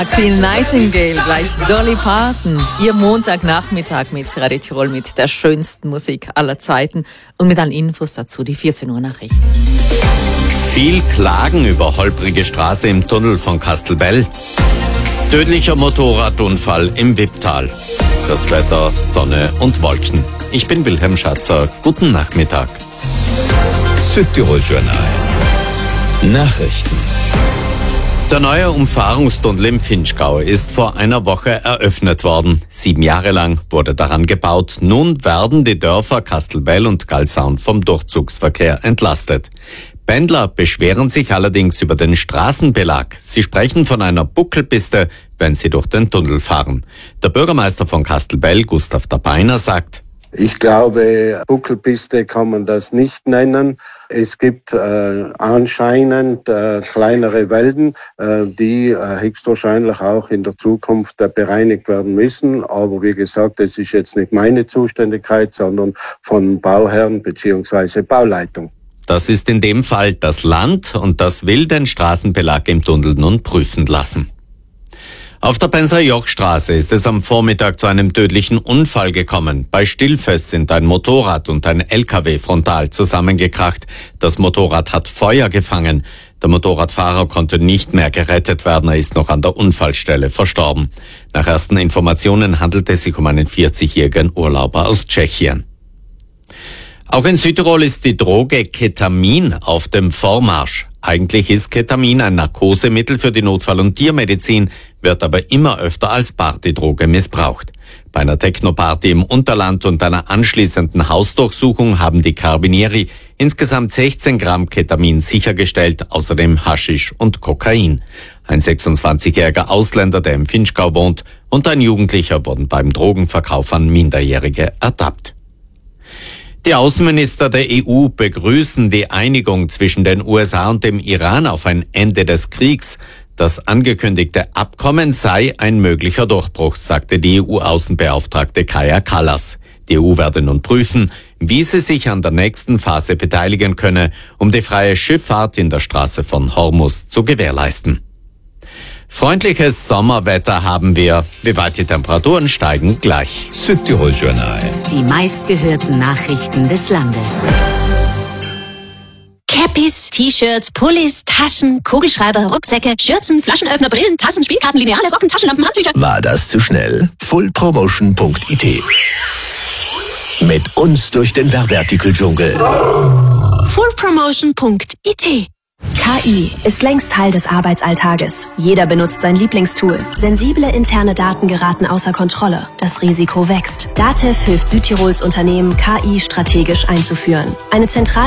Maxine Nightingale, gleich Dolly Parton. Ihr Montagnachmittag mit Radio Tirol mit der schönsten Musik aller Zeiten und mit allen Infos dazu, die 14 Uhr Nachrichten. Viel Klagen über holprige Straße im Tunnel von Kastelbell. Tödlicher Motorradunfall im Wipptal. Das Wetter, Sonne und Wolken. Ich bin Wilhelm Schatzer. Guten Nachmittag. Südtirol Journal. Nachrichten. Der neue Umfahrungstunnel im Vinschgau ist vor einer Woche eröffnet worden. 7 Jahre lang wurde daran gebaut. Nun werden die Dörfer Kastelbell und Galsaun vom Durchzugsverkehr entlastet. Pendler beschweren sich allerdings über den Straßenbelag. Sie sprechen von einer Buckelpiste, wenn sie durch den Tunnel fahren. Der Bürgermeister von Kastelbell, Gustav Dabeiner, sagt: Ich glaube, Buckelpiste kann man das nicht nennen. Es gibt anscheinend kleinere Wälden, die höchstwahrscheinlich auch in der Zukunft bereinigt werden müssen. Aber wie gesagt, es ist jetzt nicht meine Zuständigkeit, sondern von Bauherren bzw. Bauleitung. Das ist in dem Fall das Land und das will den Straßenbelag im Tunnel nun prüfen lassen. Auf der Penser-Joch-Straße ist es am Vormittag zu einem tödlichen Unfall gekommen. Bei Stillfest sind ein Motorrad und ein LKW frontal zusammengekracht. Das Motorrad hat Feuer gefangen. Der Motorradfahrer konnte nicht mehr gerettet werden. Er ist noch an der Unfallstelle verstorben. Nach ersten Informationen handelt es sich um einen 40-jährigen Urlauber aus Tschechien. Auch in Südtirol ist die Droge Ketamin auf dem Vormarsch. Eigentlich ist Ketamin ein Narkosemittel für die Notfall- und Tiermedizin, wird aber immer öfter als Partydroge missbraucht. Bei einer Technoparty im Unterland und einer anschließenden Hausdurchsuchung haben die Carabinieri insgesamt 16 Gramm Ketamin sichergestellt, außerdem Haschisch und Kokain. Ein 26-jähriger Ausländer, der im Vinschgau wohnt, und ein Jugendlicher wurden beim Drogenverkauf an Minderjährige ertappt. Die Außenminister der EU begrüßen die Einigung zwischen den USA und dem Iran auf ein Ende des Kriegs. Das angekündigte Abkommen sei ein möglicher Durchbruch, sagte die EU-Außenbeauftragte Kaja Kallas. Die EU werde nun prüfen, wie sie sich an der nächsten Phase beteiligen könne, um die freie Schifffahrt in der Straße von Hormuz zu gewährleisten. Freundliches Sommerwetter haben wir. Wie weit die Temperaturen steigen, gleich. Südtirol Journal. Die meistgehörten Nachrichten des Landes. Cappies, T-Shirts, Pullis, Taschen, Kugelschreiber, Rucksäcke, Schürzen, Flaschenöffner, Brillen, Tassen, Spielkarten, Lineale, Socken, Taschenlampen, Handtücher. War das zu schnell? fullpromotion.it. Mit uns durch den Werbeartikeldschungel. fullpromotion.it. KI ist längst Teil des Arbeitsalltages. Jeder benutzt sein Lieblingstool. Sensible interne Daten geraten außer Kontrolle. Das Risiko wächst. DATEV hilft Südtirols Unternehmen, KI strategisch einzuführen. Eine zentrale